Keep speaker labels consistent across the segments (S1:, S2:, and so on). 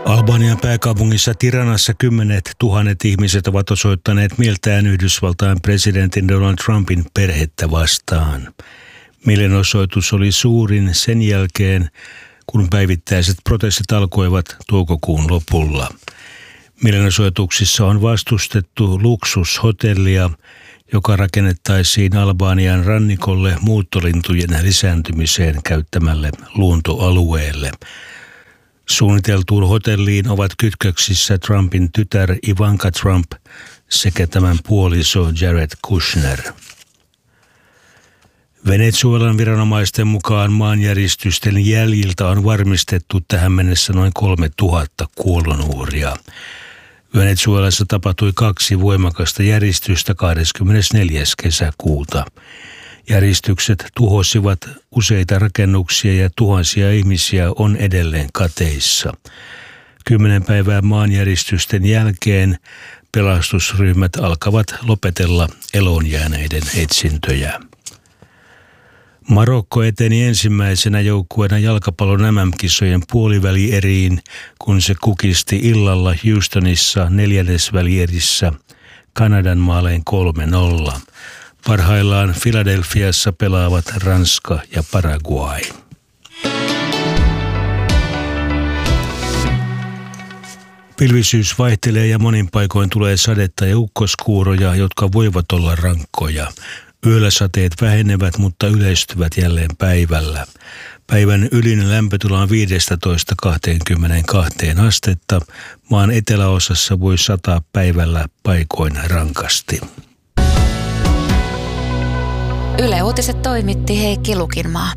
S1: Albanian pääkaupungissa Tiranassa 10 000 ihmiset ovat osoittaneet mieltään Yhdysvaltain presidentin Donald Trumpin perhettä vastaan. Mielenosoitus oli suurin sen jälkeen, kun päivittäiset protestit alkoivat toukokuun lopulla. Mielenosoituksissa on vastustettu luksushotellia, joka rakennettaisiin Albanian rannikolle muuttolintujen lisääntymiseen käyttämälle luontoalueelle. Suunniteltuun hotelliin ovat kytköksissä Trumpin tytär Ivanka Trump sekä tämän puoliso Jared Kushner. Venezuelan viranomaisten mukaan maanjäristysten jäljiltä on varmistettu tähän mennessä noin 3000 kuolonuhria. Venezuelassa tapahtui 2 voimakasta järistystä 24. kesäkuuta. Järistykset tuhosivat useita rakennuksia ja tuhansia ihmisiä on edelleen kateissa. 10 päivää maanjäristysten jälkeen pelastusryhmät alkavat lopetella eloonjääneiden etsintöjä. Marokko eteni ensimmäisenä joukkueena jalkapallon MM-kisojen puolivälieriin, kun se kukisti illalla Houstonissa 4. välierissä Kanadan maalein 3-0. Parhaillaan Filadelfiassa pelaavat Ranska ja Paraguay. Pilvisyys vaihtelee ja monin paikoin tulee sadetta ja ukkoskuuroja, jotka voivat olla rankkoja. Yöllä sateet vähenevät, mutta yleistyvät jälleen päivällä. Päivän ylin lämpötila on 15–22 astetta. Maan eteläosassa voi sataa päivällä paikoin rankasti.
S2: Yle Uutiset toimitti Heikki Lukinmaa.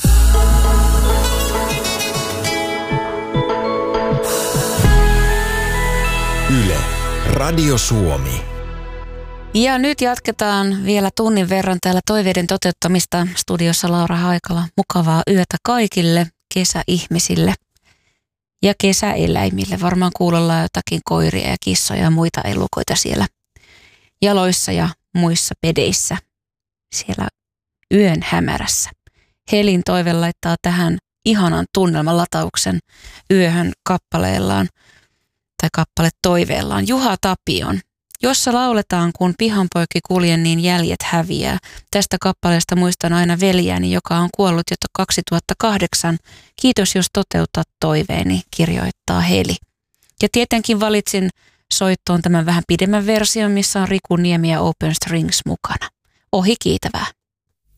S3: Yle, Radio Suomi.
S2: Ja nyt jatketaan vielä tunnin verran täällä toiveiden toteuttamista. Studiossa Laura Haikala. Mukavaa yötä kaikille kesäihmisille ja kesäeläimille. Varmaan kuulolla jotakin koiria ja kissoja ja muita elukoita siellä jaloissa ja muissa pedeissä siellä yön hämärässä. Helin toive laittaa tähän ihanan tunnelman latauksen yöhön kappaleellaan tai kappale toiveellaan. Juha Tapion, jossa lauletaan, kun pihanpoikki kuljen, niin jäljet häviää. Tästä kappaleesta muistan aina veljääni, joka on kuollut jo 2008. Kiitos, jos toteutat toiveeni, kirjoittaa Heli. Ja tietenkin valitsin soittoon tämän vähän pidemmän version, missä on Riku Niemi ja Open Strings mukana. Ohi kiitävää.